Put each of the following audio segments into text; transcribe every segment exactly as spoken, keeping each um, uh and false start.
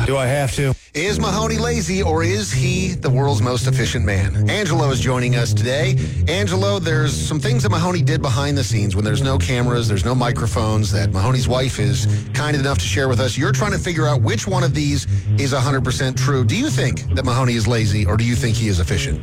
Do I have to? Is Mahoney lazy, or is he the world's most efficient man? Angelo is joining us today. Angelo, there's some things that Mahoney did behind the scenes when there's no cameras, there's no microphones, that Mahoney's wife is kind enough to share with us. You're trying to figure out which one of these is one hundred percent true. Do you think that Mahoney is lazy, or do you think he is efficient?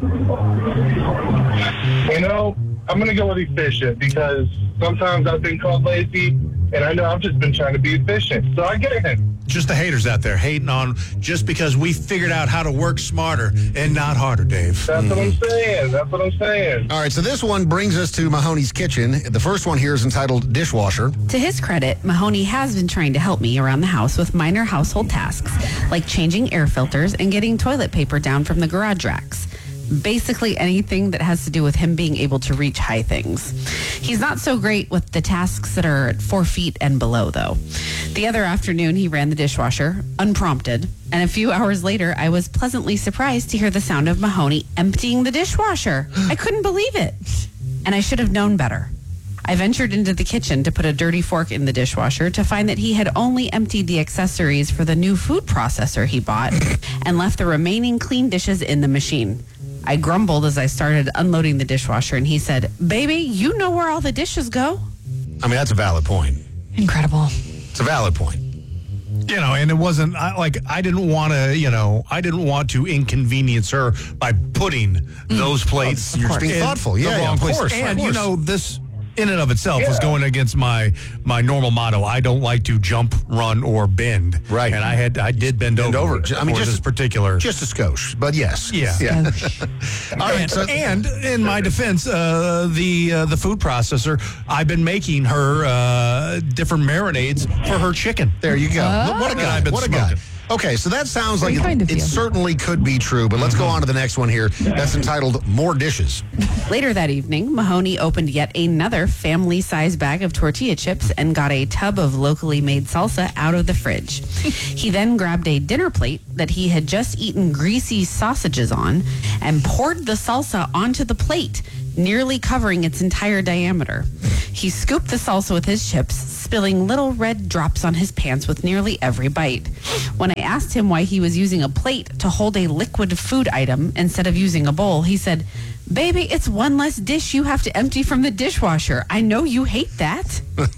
You know, I'm going to go with efficient, because sometimes I've been called lazy, and I know I've just been trying to be efficient. So I get it. Just the haters out there hating on just because we figured out how to work smarter and not harder, Dave. That's what I'm saying. That's what I'm saying. All right, so this one brings us to Mahoney's kitchen. The first one here is entitled Dishwasher. To his credit, Mahoney has been trying to help me around the house with minor household tasks, like changing air filters and getting toilet paper down from the garage racks. Basically anything that has to do with him being able to reach high things. He's not so great with the tasks that are at four feet and below, though. The other afternoon, he ran the dishwasher, unprompted, and a few hours later, I was pleasantly surprised to hear the sound of Mahoney emptying the dishwasher. I couldn't believe it, and I should have known better. I ventured into the kitchen to put a dirty fork in the dishwasher to find that he had only emptied the accessories for the new food processor he bought and left the remaining clean dishes in the machine. I grumbled as I started unloading the dishwasher, and he said, "Baby, you know where all the dishes go?" I mean, that's a valid point. Incredible. It's a valid point. You know, and it wasn't I, like I didn't want to, you know, I didn't want to inconvenience her by putting mm. those plates. Of you're being thoughtful. Yeah, the yeah, wrong of place. course. And, of course. you know, this in and of itself yeah. was going against my my normal motto. I don't like to jump, run, or bend. Right. And I had I did bend, bend over. over. I mean, just this particular. Just a skosh, but yes. Yeah. yeah. All right. And, so, and in my defense, uh, the uh, the food processor, I've been making her uh, different marinades for her chicken. There you go. Oh. What a guy. I've been what a smoking. guy. Okay, so that sounds like kind it, of it you. certainly could be true, but let's go on to the next one here. That's entitled More Dishes. Later that evening, Mahoney opened yet another family-sized bag of tortilla chips and got a tub of locally made salsa out of the fridge. He then grabbed a dinner plate that he had just eaten greasy sausages on and poured the salsa onto the plate, nearly covering its entire diameter. He scooped the salsa with his chips, spilling little red drops on his pants with nearly every bite. When I asked him why he was using a plate to hold a liquid food item instead of using a bowl, he said, "Baby, it's one less dish you have to empty from the dishwasher. I know you hate that."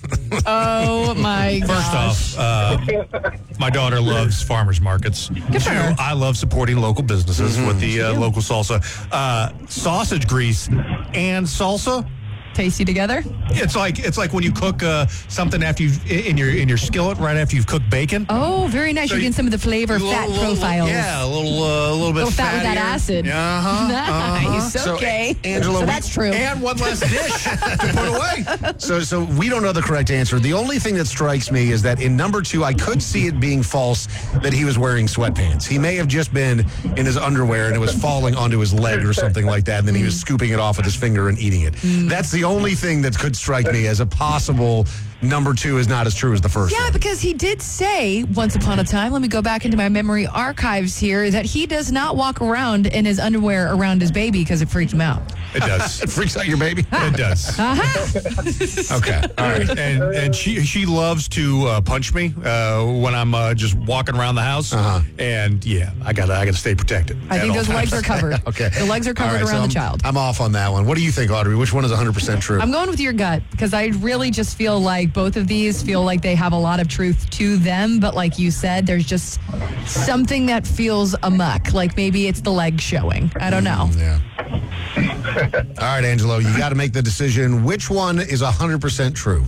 Oh, my gosh. First off, uh, my daughter loves farmers markets. Good for Two, her. I love supporting local businesses Mm-hmm. with the uh, local salsa. Uh, sausage grease and salsa. Tasty together? It's like it's like when you cook uh, something after you in your in your skillet right after you've cooked bacon. Oh, very nice. So You're you- getting some of the flavor, Little- fat little- profiles. Yeah, a little uh, a little bit Little fat with that fattier. acid. Uh-huh, Nice. uh-huh. Okay. Angela, so we- that's true. And one less dish to put away. So, so we don't know the correct answer. The only thing that strikes me is that in number two, I could see it being false that he was wearing sweatpants. He may have just been in his underwear and it was falling onto his leg or something like that, and then he was scooping it off with his finger and eating it. That's the only thing that could strike me as a possible number two is not as true as the first Yeah, one. because he did say once upon a time, let me go back into my memory archives here, that he does not walk around in his underwear around his baby because it freaked him out. It does. It freaks out your baby? It does. Okay. All right, and and she she loves to uh, punch me uh, when I'm uh, just walking around the house, Uh-huh. and yeah, I gotta I gotta stay protected. I at think all those legs times. are covered. Okay. The legs are All covered right, so around I'm, the child. I'm off on that one. What do you think, Audrey? Which one is one hundred percent true? I'm going with your gut because I really just feel like both of these feel like they have a lot of truth to them. But like you said, there's just something that feels amuck. Like maybe it's the leg showing. I don't know. Yeah. All right, Angelo, you got to make the decision. Which one is one hundred percent true?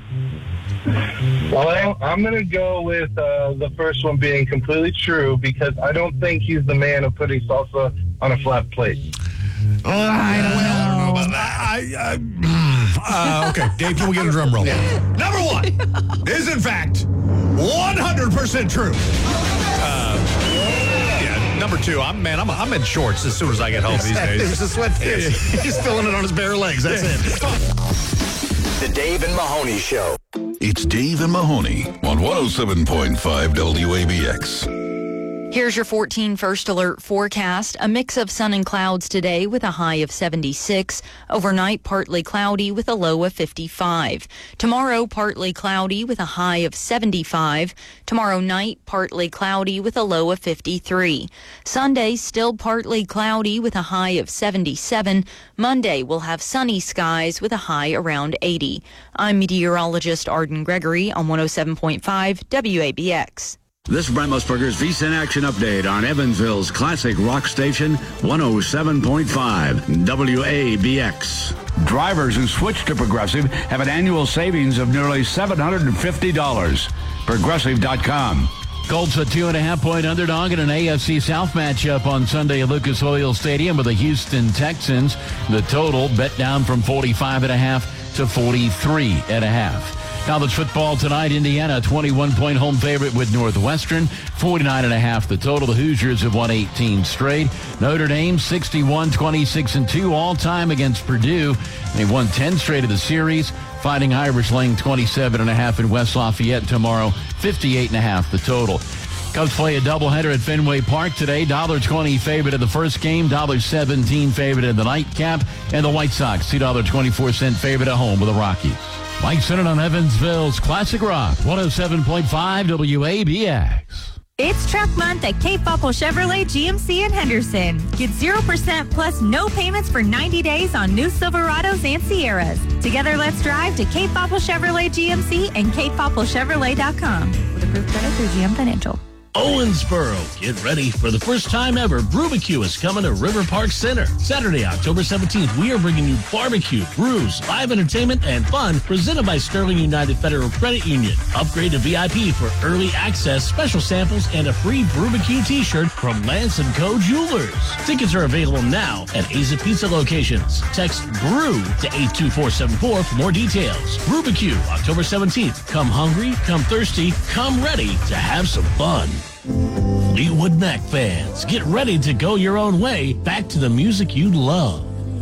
Well, I'm going to go with uh, the first one being completely true, because I don't think he's the man of putting salsa on a flat plate. Oh, I don't know about that. I, I, uh, okay, Dave, can we get a drum roll? Number one is, in fact, one hundred percent true. Uh, yeah, number two, I'm man, I'm, I'm in shorts as soon as I get home these days. There's a sweatpants. He's filling it on his bare legs. That's it. The Dave and Mahoney Show. It's Dave and Mahoney on one oh seven point five W A B X. Here's your fourteen First Alert forecast. A mix of sun and clouds today with a high of seventy-six. Overnight, partly cloudy with a low of fifty-five. Tomorrow, partly cloudy with a high of seventy-five. Tomorrow night, partly cloudy with a low of fifty-three. Sunday, still partly cloudy with a high of seventy-seven. Monday, we'll have sunny skies with a high around eighty. I'm meteorologist Arden Gregory on one oh seven point five W A B X. This is Brent Musburger's V S I N Action Update on Evansville's classic rock station, one oh seven point five W A B X. Drivers who switch to Progressive have an annual savings of nearly seven hundred fifty dollars. Progressive dot com. Colts a two and a half point underdog in an A F C South matchup on Sunday at Lucas Oil Stadium with the Houston Texans. The total bet down from forty-five and a half to forty-three and a half. College football tonight, Indiana, twenty-one point home favorite with Northwestern, forty-nine and a half the total. The Hoosiers have won eighteen straight. Notre Dame, sixty-one, twenty-six and two all-time against Purdue. They've won ten straight of the series. Fighting Irish laying twenty-seven and a half in West Lafayette tomorrow, fifty-eight and a half the total. Cubs play a doubleheader at Fenway Park today. one dollar twenty favorite in the first game, one dollar seventeen favorite in the nightcap. And the White Sox, two dollars and twenty-four cents favorite at home with the Rockies. Mike Sennett on Evansville's Classic Rock, one oh seven point five W A B X. It's Truck Month at Cape Popple Chevrolet G M C in Henderson. Get zero percent plus no payments for ninety days on new Silverados and Sierras. Together, let's drive to Cape Popple Chevrolet G M C and cape popple chevrolet dot com. With approved credit through G M Financial. Owensboro, get ready for the first time ever. Brewbecue is coming to River Park Center. Saturday, October seventeenth, we are bringing you barbecue, brews, live entertainment, and fun presented by Sterling United Federal Credit Union. Upgrade to V I P for early access, special samples, and a free Brewbecue t-shirt from Lance and Co. Jewelers. Tickets are available now at Aza Pizza locations. Text BREW to eight two four seven four for more details. Brewbecue, October seventeenth. Come hungry, come thirsty, come ready to have some fun. Fleetwood Mac fans, get ready to go your own way back to the music you love.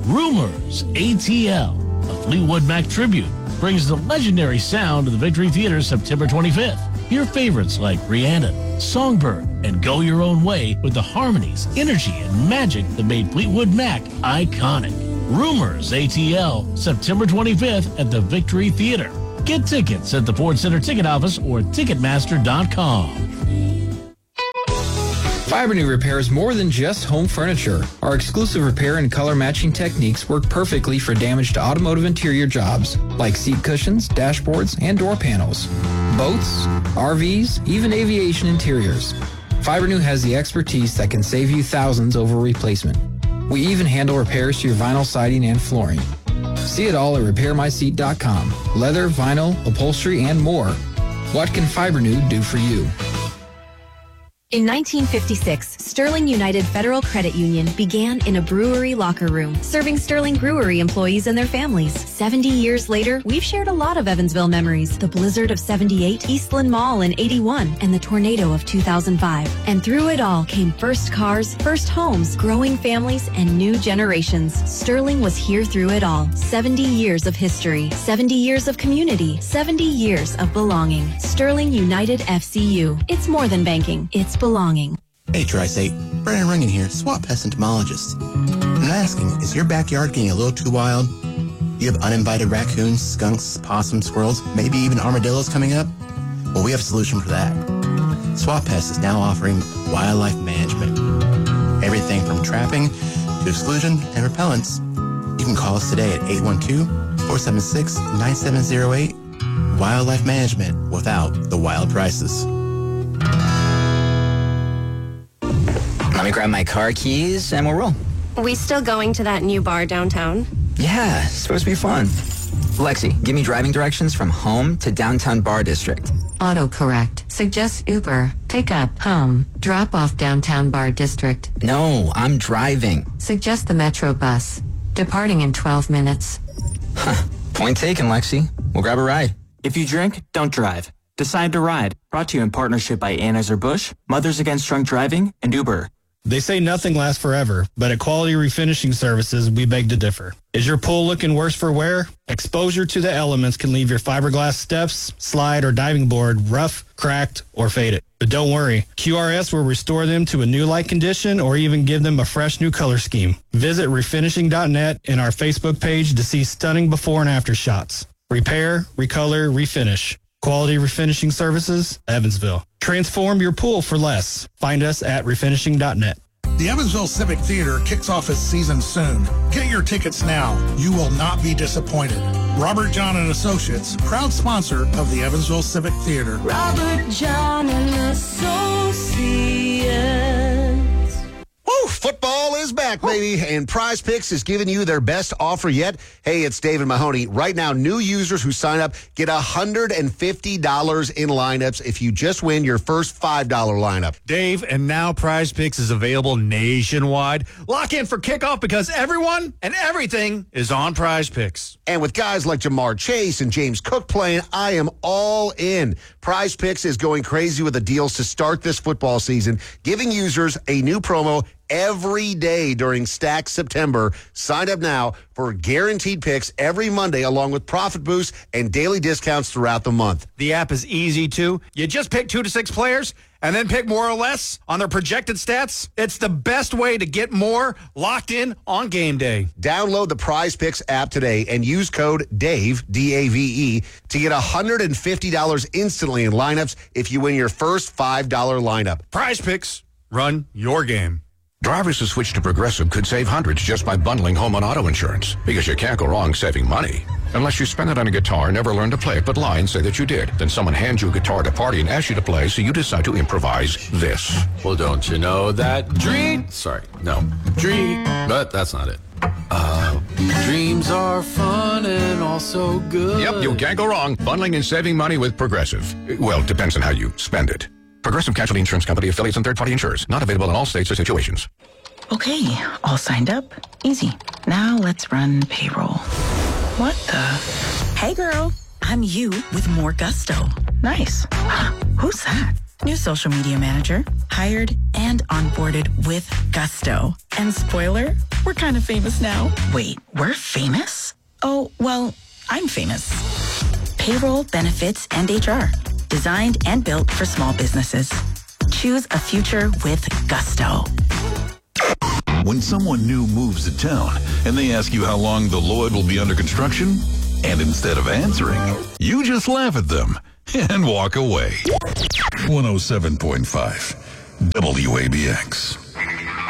Rumors A T L, a Fleetwood Mac tribute, brings the legendary sound to the Victory Theater September twenty-fifth. Hear favorites like Rhiannon, Songbird, and Go Your Own Way with the harmonies, energy, and magic that made Fleetwood Mac iconic. Rumors A T L, September twenty-fifth at the Victory Theater. Get tickets at the Ford Center Ticket Office or ticketmaster dot com. Fibrenew repairs more than just home furniture. Our exclusive repair and color matching techniques work perfectly for damaged automotive interior jobs, like seat cushions, dashboards, and door panels. Boats, R Vs, even aviation interiors. Fibrenew has the expertise that can save you thousands over replacement. We even handle repairs to your vinyl siding and flooring. See it all at repair my seat dot com. Leather, vinyl, upholstery, and more. What can Fibrenew do for you? In nineteen fifty-six, Sterling United Federal Credit Union began in a brewery locker room, serving Sterling Brewery employees and their families. seventy years later, we've shared a lot of Evansville memories. The blizzard of seventy-eight, Eastland Mall in eighty-one, and the tornado of two thousand five. And through it all came first cars, first homes, growing families, and new generations. Sterling was here through it all. seventy years of history, seventy years of community, seventy years of belonging. Sterling United F C U. It's more than banking. It's belonging. Hey, Tri-State. Brandon Runyon here, Swamp Pest Entomologist. I'm asking, is your backyard getting a little too wild? Do you have uninvited raccoons, skunks, possums, squirrels, maybe even armadillos coming up? Well, we have a solution for that. Swamp Pest is now offering wildlife management. Everything from trapping to exclusion and repellents. You can call us today at eight one two, four seven six, nine seven zero eight. Wildlife management without the wild prices. Let me grab my car keys and we'll roll. We still going to that new bar downtown? Yeah, it's supposed to be fun. Lexi, give me driving directions from home to downtown Bar District. Autocorrect. Suggest Uber. Pick up, home. Drop off downtown Bar District. No, I'm driving. Suggest the Metro bus. Departing in twelve minutes. Huh. Point taken, Lexi. We'll grab a ride. If you drink, don't drive. Decide to ride. Brought to you in partnership by Anheuser-Busch, Mothers Against Drunk Driving, and Uber. They say nothing lasts forever, but at Quality Refinishing Services, we beg to differ. Is your pool looking worse for wear? Exposure to the elements can leave your fiberglass steps, slide, or diving board rough, cracked, or faded. But don't worry, Q R S will restore them to a new light condition or even give them a fresh new color scheme. Visit refinishing dot net and our Facebook page to see stunning before and after shots. Repair, recolor, refinish. Quality Refinishing Services, Evansville. Transform your pool for less. Find us at refinishing dot net. The Evansville Civic Theater kicks off its season soon. Get your tickets now. You will not be disappointed. Robert John and Associates, proud sponsor of the Evansville Civic Theater. Robert John and Associates. Woo! Football is back, baby, and Prize Picks is giving you their best offer yet. Hey, it's David Mahoney. Right now, new users who sign up get one hundred fifty dollars in lineups if you just win your first five dollar lineup. Dave, and now Prize Picks is available nationwide. Lock in for kickoff because everyone and everything is on Prize Picks. And with guys like Jamar Chase and James Cook playing, I am all in. Prize Picks is going crazy with the deals to start this football season, giving users a new promo every day during Stack September. Sign up now for guaranteed picks every Monday along with profit boosts and daily discounts throughout the month. The app is easy too. You just pick two to six players and then pick more or less on their projected stats. It's the best way to get more locked in on game day. Download the Prize Picks app today and use code DAVE, D A V E, to get one hundred fifty dollars instantly in lineups if you win your first five dollar lineup. Prize Picks, run your game. Drivers who switch to Progressive could save hundreds just by bundling home and auto insurance, because you can't go wrong saving money. Unless you spend it on a guitar, never learn to play it, but lie and say that you did. Then someone hands you a guitar at a party and asks you to play, so you decide to improvise this. Well, don't you know that dream... Sorry, no. Dream... But that's not it. Uh, dreams are fun and also good. Yep, you can't go wrong bundling and saving money with Progressive. Well, it depends on how you spend it. Progressive Casualty Insurance Company, affiliates, and third-party insurers. Not available in all states or situations. Okay, all signed up. Easy. Now let's run payroll. What the? Hey, girl. I'm you with more gusto. Nice. Who's that? New social media manager. Hired and onboarded with gusto. And spoiler, we're kind of famous now. Wait, we're famous? Oh, well, I'm famous. Payroll, benefits, and H R. Designed and built for small businesses. Choose a future with gusto. When someone new moves to town and they ask you how long the Lloyd will be under construction, and instead of answering, you just laugh at them and walk away. one oh seven point five W A B X.